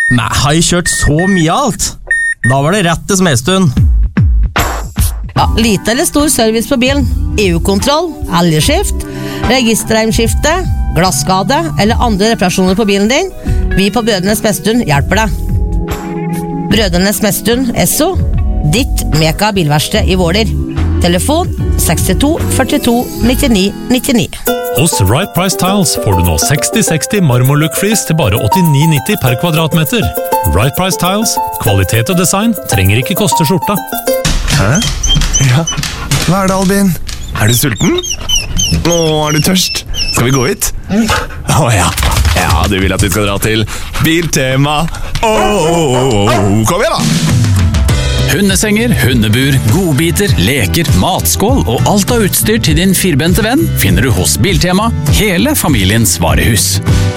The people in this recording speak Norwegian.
Nei, har jeg kjørt så mye alt? Da var det rett til Smedstuen. Ja, lite eller stor service på bilen. EU-kontroll, elgskift, registerheimskifte, glasskade eller andre reparasjoner på bilen din. Vi på Brødrene Smedstuen hjelper deg. Brødrene Smedstuen, Esso, ditt Meka bilverksted i Våler. Telefon 62 42 99 99. Hos Right Price Tiles får du nå 60-60 marmorlook-flis til bare 89,90 per kvadratmeter. Right Price Tiles, kvalitet og design trenger ikke koste skjorta. Hæ? Ja, hva er det, Albin? Er du sulten? Nå er du tørst. Skal vi gå hit? Ja. Ja, du vil at vi skal dra til Biltema. Kom igjen da! Hundesenger, hundebur, godbiter, leker, matskål og alt av utstyr til din firbente venn finner du hos Biltema, hele familiens varehus.